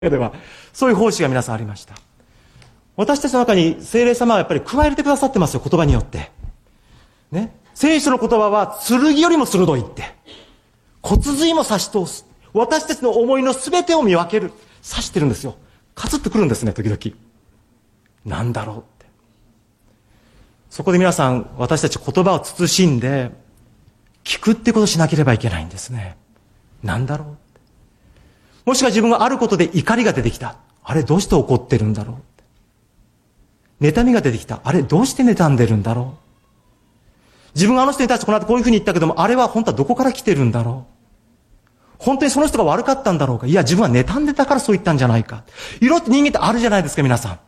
では、そういう奉仕が皆さんありました。私たちの中に聖霊様はやっぱり加えてくださってますよ、言葉によって。ね。聖書の言葉は剣よりも鋭いって。骨髄も刺し通す。私たちの思いの全てを見分ける。刺してるんですよ。カツッとくるんですね、時々。なんだろうって。そこで皆さん、私たち言葉を慎んで、聞くってことをしなければいけないんですね。なんだろうって。もしくは自分があることで怒りが出てきた。あれ、どうして怒ってるんだろうって。妬みが出てきた。あれ、どうして妬んでるんだろう。自分があの人に対してこの後こういうふうに言ったけども、あれは本当はどこから来てるんだろう。本当にその人が悪かったんだろうか。いや、自分は妬んでたからそう言ったんじゃないか。いろいろと人間ってあるじゃないですか、皆さん。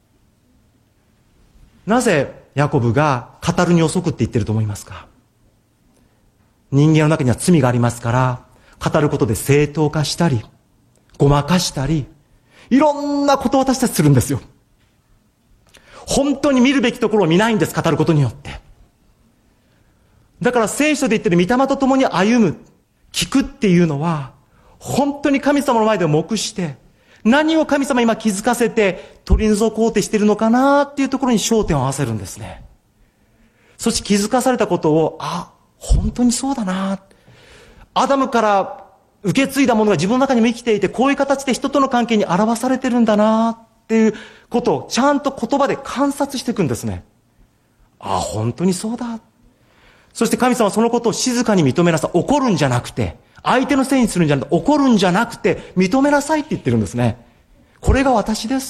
なぜ、ヤコブが語るに遅くって言ってると思いますか？人間の中には罪がありますから、語ることで正当化したり、ごまかしたり、いろんなことを私たちするんですよ。本当に見るべきところを見ないんです、語ることによって。だから聖書で言ってる御霊と共に歩む、聞くっていうのは、本当に神様の前で黙して、何を神様今気づかせて取り除こうとしているのかなっていうところに焦点を合わせるんですね。そして気づかされたことを、あ、本当にそうだな。アダムから受け継いだものが自分の中にも生きていて、こういう形で人との関係に表されてるんだなっていうことをちゃんと言葉で観察していくんですね。あ、本当にそうだ。そして神様はそのことを静かに認めなさい。怒るんじゃなくて、相手のせいにするんじゃなくて、怒るんじゃなくて、認めなさいって言ってるんですね。これが私です。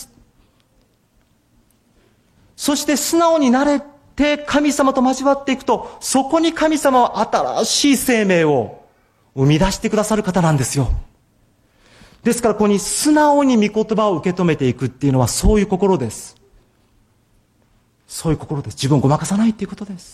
そして素直になれて神様と交わっていくと、そこに神様は新しい生命を生み出してくださる方なんですよ。ですからここに素直に御言葉を受け止めていくっていうのはそういう心です。そういう心です。自分をごまかさないっていうことです。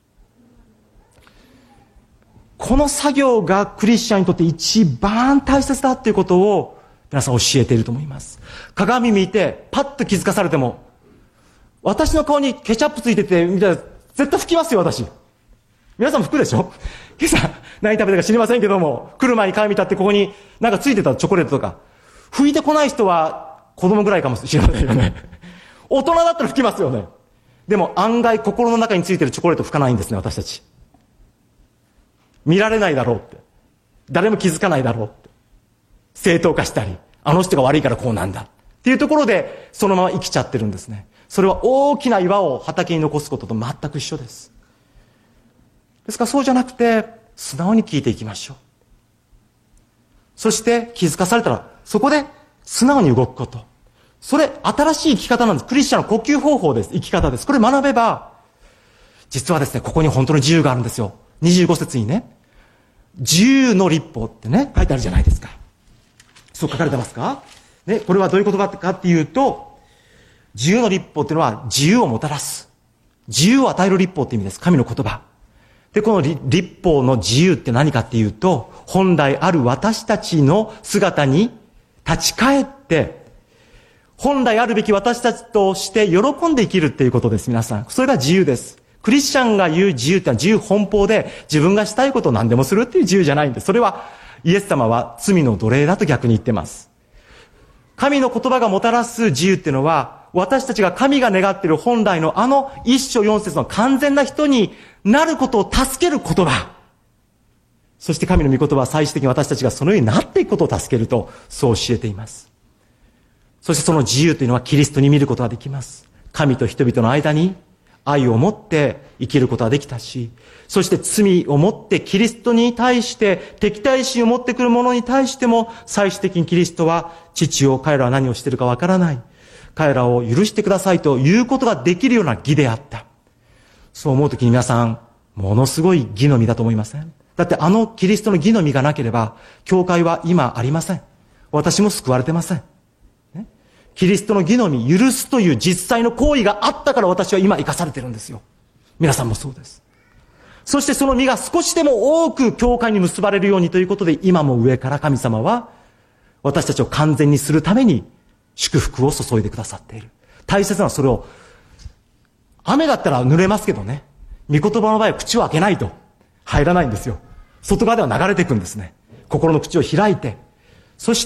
この作業がクリスチャンにとって一番大切だっていうことを皆さん教えていると思います。鏡見てパッと気づかされても、私の顔にケチャップついててみたいな、絶対拭きますよ、私。皆さんも拭くでしょ？今朝何食べたか知りませんけども、来る前に鏡見たってここになんかついてたチョコレートとか、拭いてこない人は子供ぐらいかもしれませんよね。大人だったら拭きますよね。でも案外心の中についてるチョコレート拭かないんですね、私たち。見られないだろうって。誰も気づかないだろうって。正当化したり、あの人が悪いからこうなんだ。っていうところで、そのまま生きちゃってるんですね。それは大きな岩を畑に残すことと全く一緒です。ですからそうじゃなくて、素直に聞いていきましょう。そして気づかされたら、そこで素直に動くこと。それ、新しい生き方なんです。クリスチャンの呼吸方法です。生き方です。これ学べば、実はですね、ここに本当の自由があるんですよ。25節にね、自由の律法ってね、書いてあるじゃないですか。そう書かれてますかね、これはどういう言葉かっていうと、自由の律法っていうのは自由をもたらす。自由を与える律法って意味です。神の言葉。で、この律法の自由って何かっていうと、本来ある私たちの姿に立ち返って、本来あるべき私たちとして喜んで生きるっていうことです、皆さん。それが自由です。クリスチャンが言う自由ってのは自由奔放で、自分がしたいことを何でもするっていう自由じゃないんです。それは、イエス様は罪の奴隷だと逆に言ってます。神の言葉がもたらす自由っていうのは、私たちが神が願っている本来のあの一章四節の完全な人になることを助ける言葉。そして神の御言葉は最終的に私たちがそのようになっていくことを助けると、そう教えています。そしてその自由というのはキリストに見ることができます。神と人々の間に愛を持って生きることができたし、そして罪を持ってキリストに対して敵対心を持ってくる者に対しても最終的にキリストは父を彼らは何をしているかわからない。彼らを許してくださいということができるような義であった。そう思うときに皆さん、ものすごい義の実だと思いません？だってあのキリストの義の実がなければ、教会は今ありません。私も救われてません。キリストの義の実、許すという実際の行為があったから私は今生かされてるんですよ。皆さんもそうです。そしてその実が少しでも多く教会に結ばれるようにということで、今も上から神様は私たちを完全にするために祝福を注いでくださっている。大切なのはそれを、雨だったら濡れますけどね、御言葉の場合は口を開けないと入らないんですよ。外側では流れていくんですね。心の口を開いて、そして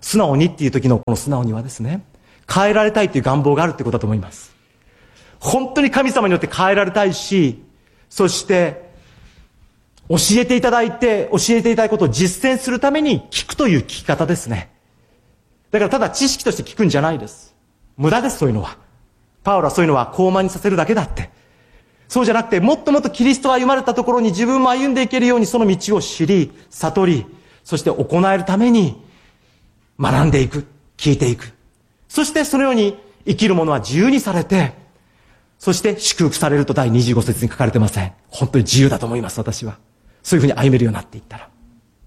素直にっていう時のこの素直にはですね、変えられたいという願望があるってことだと思います。本当に神様によって変えられたいし、そして教えていただいことを実践するために聞くという聞き方ですね。だからただ知識として聞くんじゃないです。無駄です、そういうのは。パウロはそういうのは高慢にさせるだけだって。そうじゃなくて、もっともっとキリストが歩まれたところに自分も歩んでいけるようにその道を知り、悟り、そして行えるために学んでいく、聞いていく。そしてそのように生きる者は自由にされて、そして祝福されると第25節に書かれてません。本当に自由だと思います、私は。そういうふうに歩めるようになっていったら。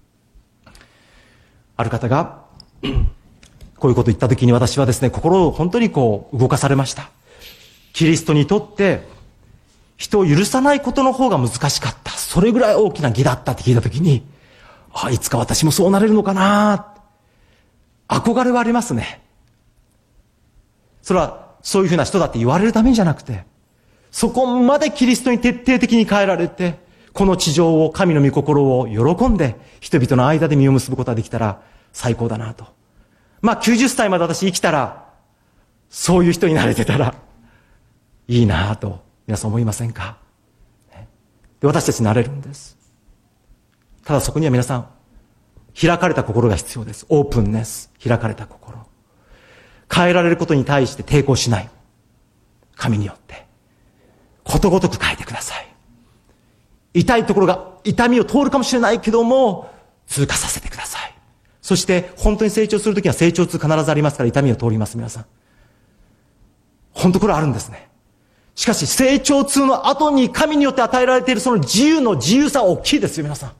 ある方が、こういうことを言ったときに私はですね、心を本当に動かされました。キリストにとって、人を許さないことの方が難しかった。それぐらい大きな義だったって聞いたときに、いつか私もそうなれるのかな。憧れはありますね。それは、そういうふうな人だって言われるためにじゃなくて、そこまでキリストに徹底的に変えられて、この地上を、神の御心を喜んで、人々の間で実を結ぶことができたら最高だなと。90歳まで私生きたら、そういう人になれてたら、いいなと、皆さん思いませんか？で、私たちなれるんです。ただそこには皆さん、開かれた心が必要です。オープンネス。開かれた心。変えられることに対して抵抗しない。神によって。ことごとく変えてください。痛いところが、痛みを通るかもしれないけども、通過させてください。そして、本当に成長するときは成長痛必ずありますから、痛みを通ります、皆さん。本当これあるんですね。しかし、成長痛の後に神によって与えられているその自由さは大きいですよ、皆さん。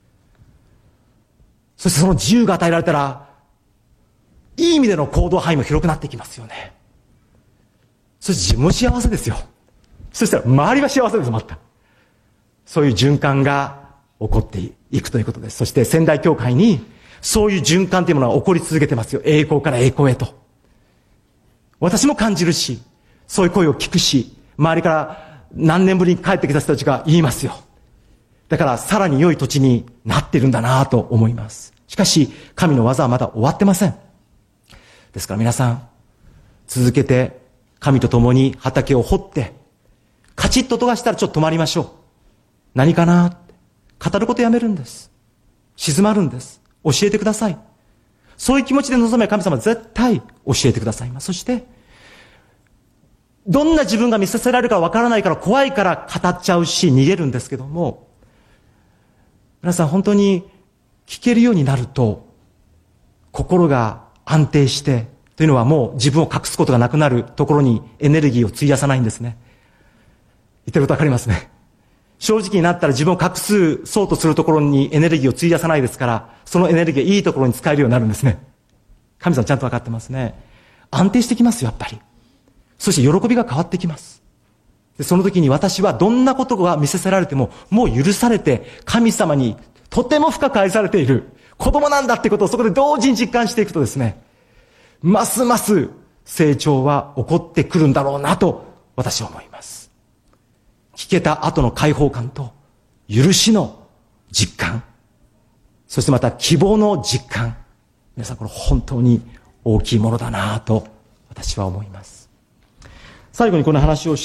そしてその自由が与えられたら、いい意味での行動範囲も広くなっていきますよね。そして自分も幸せですよ。そしたら周りは幸せです、また。そういう循環が起こっていくということです。そして仙台教会に、そういう循環というものが起こり続けてますよ。栄光から栄光へと。私も感じるし、そういう声を聞くし、周りから何年ぶりに帰ってきた人たちが言いますよ。だからさらに良い土地になっているんだなと思います。しかし、神の技はまだ終わってません。ですから皆さん、続けて神と共に畑を掘って、カチッと音がしたらちょっと止まりましょう。何かなって語ることやめるんです。静まるんです。教えてください。そういう気持ちで臨めば神様は絶対教えてくださいます。そして、どんな自分が見させられるかわからないから怖いから語っちゃうし逃げるんですけども、皆さん本当に聞けるようになると、心が安定して、というのはもう自分を隠すことがなくなるところにエネルギーを費やさないんですね。言ってることわかりますね。正直になったら自分を隠そうとするところにエネルギーを費やさないですから、そのエネルギーがいいところに使えるようになるんですね。神様ちゃんとわかってますね。安定してきますよ、やっぱり。そして喜びが変わってきます。でその時に私はどんなことが見せられても、もう許されて、神様にとても深く愛されている子供なんだってことをそこで同時に実感していくとですね、ますます成長は起こってくるんだろうなと私は思います。聞けた後の解放感と許しの実感、そしてまた希望の実感、皆さんこれ本当に大きいものだなと私は思います。最後にこの話をして、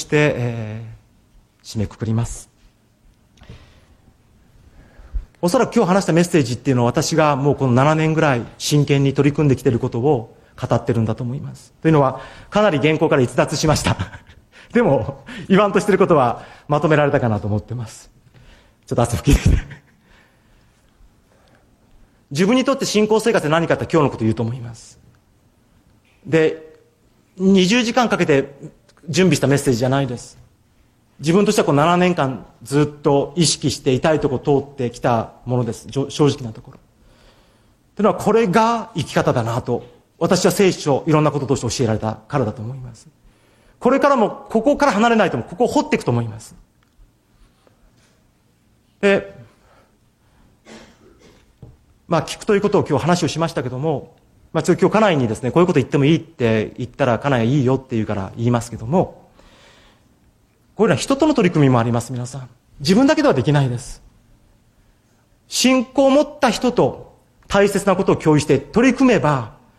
締めくくります。おそらく今日話したメッセージっていうのは私がもうこの7年ぐらい真剣に取り組んできていることを語ってるんだと思います。というのはかなり原稿から逸脱しました。でも言わんとしていることはまとめられたかなと思ってます。ちょっと汗拭きできて。自分にとって信仰生活って何かって今日のことを言うと思います。で、20時間かけて準備したメッセージじゃないです。自分としてはこの7年間ずっと意識して痛いところ通ってきたものです。正直なところ。というのはこれが生き方だなと、私は聖書いろんなこととして教えられたからだと思います。これからもここから離れないとも、ここを掘っていくと思います。で、聞くということを今日話をしましたけども、今日家内にですね、こういうこと言ってもいいって言ったら家内がいいよって言うから言いますけども、こういうのは人との取り組みもあります、皆さん。自分だけではできないです。信仰を持った人と大切なことを共有して取り組めば、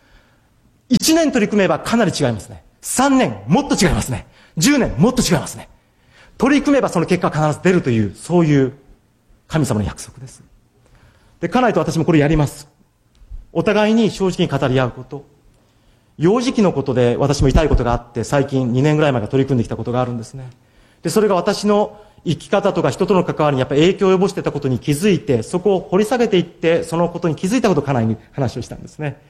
1年取り組めばかなり違いますね。3年もっと違いますね。10年もっと違いますね。取り組めばその結果は必ず出るという、そういう神様の約束です。で、家内と私もこれやります。お互いに正直に語り合うこと。幼児期のことで私も痛いことがあって、最近2年ぐらい前から取り組んできたことがあるんですね。で、それが私の生き方とか人との関わりにやっぱり影響を及ぼしていたことに気づいて、そこを掘り下げていって、そのことに気づいたことを家内に話をしたんですね。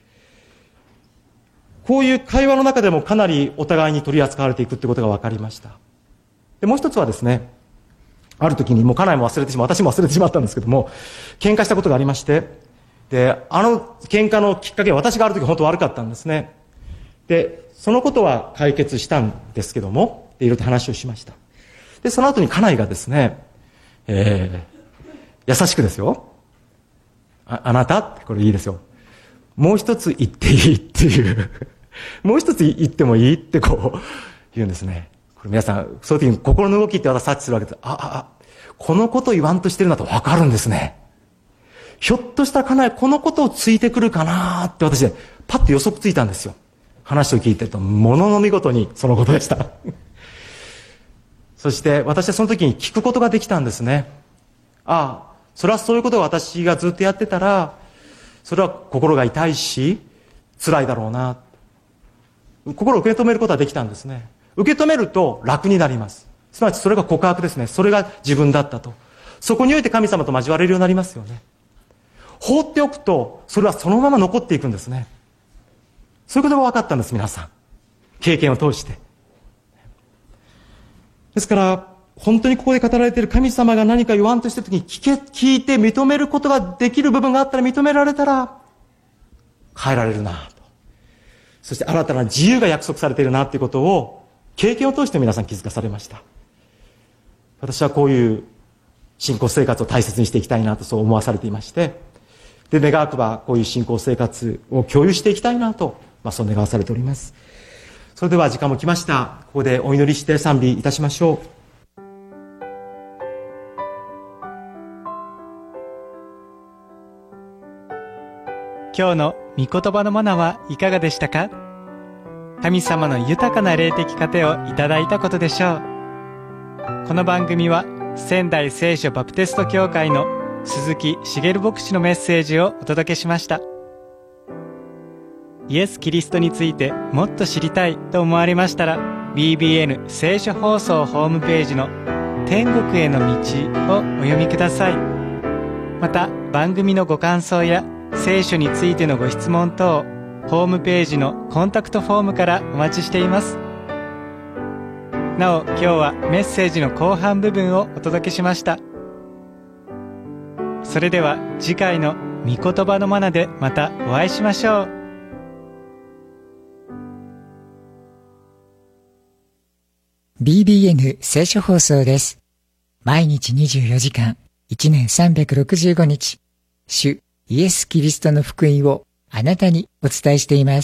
こういう会話の中でもかなりお互いに取り扱われていくってことが分かりました。で、もう一つはですね、ある時にもう家内も忘れてしまう、私も忘れてしまったんですけども、喧嘩したことがありまして、で、喧嘩のきっかけは私がある時本当悪かったんですね。で、そのことは解決したんですけども、いろいろと話をしました。で、その後に家内がですね、優しくですよ。あなたこれいいですよ。もう一つ言っていいっていう。もう一つ言ってもいいってこう言うんですね。これ皆さん、そういう時に心の動きって私察知するわけです。このこと言わんとしてるんだと分かるんですね。ひょっとしたら家内このことをついてくるかなって私でパッと予測ついたんですよ。話を聞いてると、ものの見事にそのことでした。そして私はその時に聞くことができたんですね。それはそういうことを私がずっとやってたら、それは心が痛いし、辛いだろうな。心を受け止めることができたんですね。受け止めると楽になります。すなわちそれが告白ですね。それが自分だったと。そこにおいて神様と交われるようになりますよね。放っておくと、それはそのまま残っていくんですね。そういうことが分かったんです、皆さん。経験を通して。ですから、本当にここで語られている神様が何か言わんとしているときに聞いて認めることができる部分があったら認められたら変えられるなと。そして新たな自由が約束されているなということを経験を通して皆さん気づかされました。私はこういう信仰生活を大切にしていきたいなとそう思わされていまして、で、願わくばこういう信仰生活を共有していきたいなと、そう願わされております。それでは時間も来ました。ここでお祈りして賛美いたしましょう。 今日の御言葉のマナはいかがでしたか？神様の豊かな霊的糧をいただいたことでしょう。この番組は仙台聖書バプテスト教会の鈴木茂牧師のメッセージをお届けしました。イエス・キリストについてもっと知りたいと思われましたら、 BBN 聖書放送ホームページの天国への道をお読みください。また番組のご感想や聖書についてのご質問等、ホームページのコンタクトフォームからお待ちしています。なお、今日はメッセージの後半部分をお届けしました。それでは次回の御言葉のマナでまたお会いしましょう。 BBN 聖書放送です。毎日24時間、1年365日、主イエス・キリストの福音をあなたにお伝えしています。